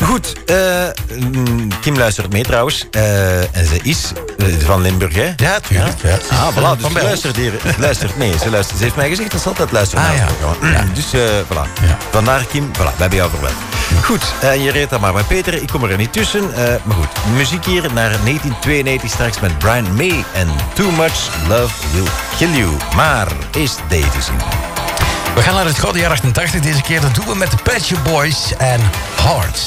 Goed, Kim luistert mee trouwens. En ze is van Limburg, hè? Ja, tuurlijk. Ja. Voilà, dus ze luistert hier. Ze luistert mee. Ze heeft mij gezegd dat ze altijd luistert naar het programma. Ja. Dus voilà. Ja. Vandaar Kim, voilà, we hebben jou verweld. Goed, je reed dat maar met Peter. Ik kom er niet tussen. Maar goed, muziek hier naar 1992 straks met Brian May en Too Much Love Will Kill You. Maar is deze zien. We gaan naar het gouden jaar 88 deze keer. Dat doen we met de Pet Shop Boys en Hearts.